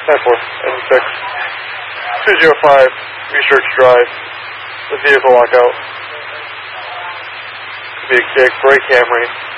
and 6. 205 Research Drive. The vehicle lockout. Could be a Gray Camry.